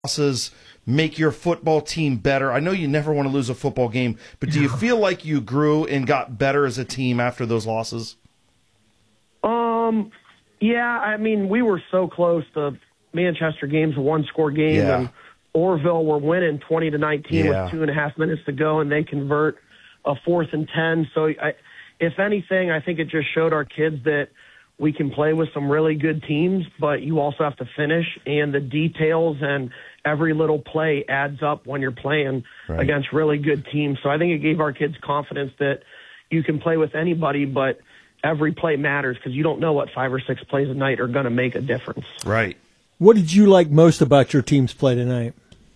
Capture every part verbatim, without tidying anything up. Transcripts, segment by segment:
losses make your football team better? I know you never want to lose a football game, but do you feel like you grew and got better as a team after those losses? Um, yeah, I mean, we were so close. The Manchester game's a one-score game, Yeah. and Orville were winning twenty to nineteen Yeah. with two and a half minutes to go, and they convert a fourth and ten. So, I, if anything, I think it just showed our kids that we can play with some really good teams, but you also have to finish, and the details and every little play adds up when you're playing Right. against really good teams. So I think it gave our kids confidence that you can play with anybody, but every play matters because you don't know what five or six plays a night are going to make a difference. Right. What did you like most about your team's play tonight?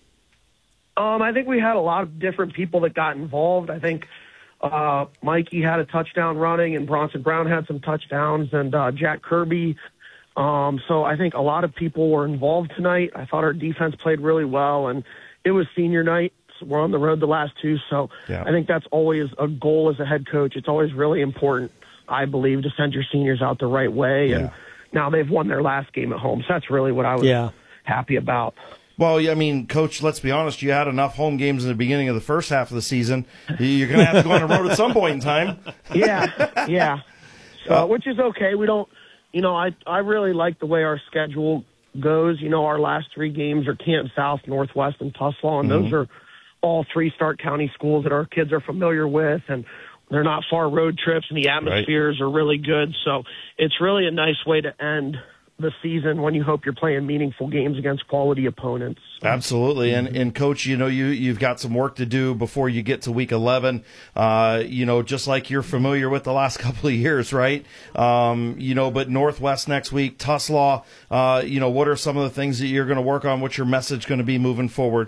Um, I think we had a lot of different people that got involved. I think uh, Mikey had a touchdown running, and Bronson Brown had some touchdowns, and uh, Jack Kirby. Um, so I think a lot of people were involved tonight. I thought our defense played really well, and it was senior night. So we're on the road the last two, so Yeah. I think that's always a goal as a head coach. It's always really important, I believe, to send your seniors out the right way. Yeah. And now they've won their last game at home, so that's really what I was Yeah. happy about. Well, I mean, Coach, let's be honest. You had enough home games in the beginning of the first half of the season. You're going to have to go on the road at some point in time. Yeah, yeah, uh, which is okay. We don't, you know, I I really like the way our schedule goes. You know, our last three games are Canton South, Northwest, and Tuslaw, and those are all three Stark County schools that our kids are familiar with, and they're not far road trips, and the atmospheres are really good. So it's really a nice way to end the season when you hope you're playing meaningful games against quality opponents. Absolutely, and and Coach, you know you you've got some work to do before you get to week eleven. Uh, you know, just like you're familiar with the last couple of years, right? Um, you know, but Northwest next week, Tuslaw. Uh, you know, what are some of the things that you're going to work on? What's your message going to be moving forward?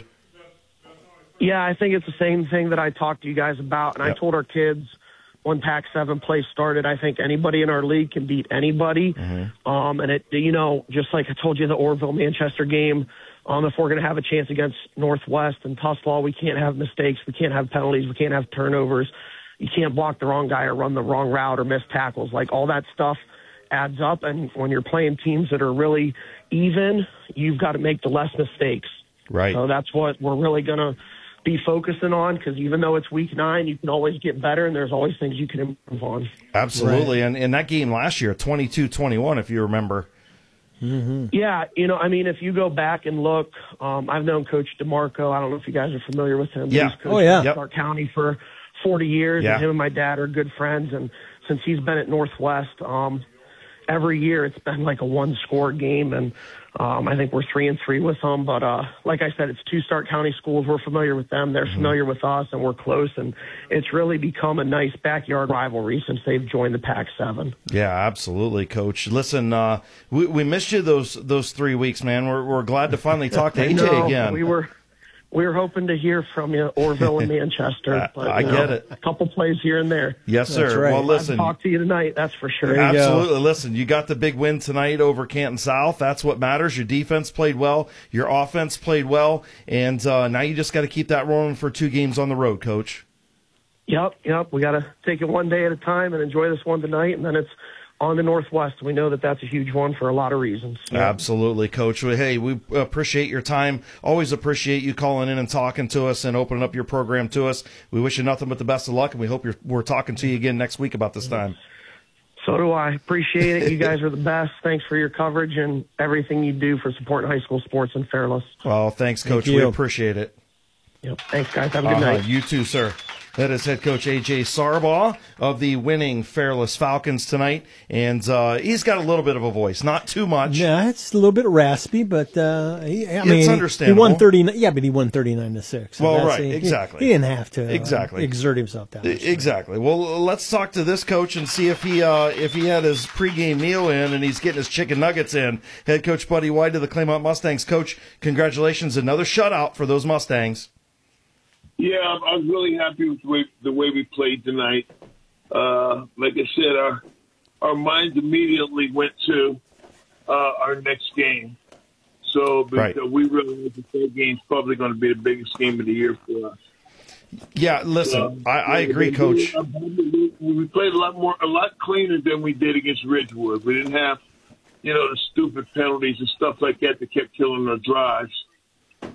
Yeah, I think it's the same thing that I talked to you guys about, and Yep. I told our kids when Pac seven play started, I think anybody in our league can beat anybody. Mm-hmm. Um, and, it, you know, just like I told you, the Orville-Manchester game, um, if we're going to have a chance against Northwest and Tuslaw, we can't have mistakes. We can't have penalties. We can't have turnovers. You can't block the wrong guy or run the wrong route or miss tackles. Like, all that stuff adds up, and when you're playing teams that are really even, you've got to make the less mistakes. Right. So that's what we're really going to be focusing on, because even though it's week nine, you can always get better, and there's always things you can improve on. Absolutely, right. and and that game last year, twenty-two twenty-one, if you remember. Mm-hmm. Yeah, you know, I mean, if you go back and look, um, I've known Coach DeMarco. I don't know if you guys are familiar with him. Yeah. He's coached Oh, yeah. in Yep. Stark County for forty years, Yeah. and him and my dad are good friends. And since he's been at Northwest, um, every year it's been like a one-score game, and um, I think we're three and three with them. But uh, like I said, it's two Stark County schools. We're familiar with them. They're Mm-hmm. familiar with us, and we're close. And it's really become a nice backyard rivalry since they've joined the Pac seven. Yeah, absolutely, Coach. Listen, uh, we we missed you those those three weeks, man. We're we're glad to finally talk to A J No, again. We were we were hoping to hear from you, Orville and Manchester. But, I you know, get it. A couple plays here and there. Yes, sir. That's right. Well, I'll listen. talk to you tonight, that's for sure. There you go. Absolutely. Listen, you got the big win tonight over Canton South. That's what matters. Your defense played well. Your offense played well. And uh, now you just got to keep that rolling for two games on the road, Coach. Yep, yep. We got to take it one day at a time and enjoy this one tonight, and then it's on the Northwest. We know that that's a huge one for a lot of reasons. Absolutely, Coach. Well, hey, we appreciate your time. Always appreciate you calling in and talking to us and opening up your program to us. We wish you nothing but the best of luck, and we hope you're, we're talking to you again next week about this time. So do I. Appreciate it. You guys are the best. Thanks for your coverage and everything you do for supporting high school sports in Fairless. Well, thanks, Coach. Thank we you. appreciate it. Yep. Thanks, guys. Have a good Uh-huh. night. You too, sir. That is head coach A J Sarbaugh of the winning Fairless Falcons tonight. And uh, he's got a little bit of a voice, not too much. Yeah, it's a little bit raspy, but uh, he, I It's mean, understandable. He won thirty. Yeah, but he won thirty-nine to six. So Well, that's- right, he- exactly. He, didn't have to uh, Exactly. exert himself that much. Exactly. Well, let's talk to this coach and see if he uh, if he had his pregame meal in and he's getting his chicken nuggets in. Head coach Buddy White of the Claymont Mustangs. Coach, congratulations. Another shutout for those Mustangs. Yeah, I was really happy with the way, the way we played tonight. Uh, like I said, our our minds immediately went to uh, our next game. So because Right. we realized the third game's probably going to be the biggest game of the year for us. Yeah, listen, I, I agree, Coach. We, we played a lot more, a lot cleaner than we did against Ridgewood. We didn't have, you know, the stupid penalties and stuff like that that kept killing our drives.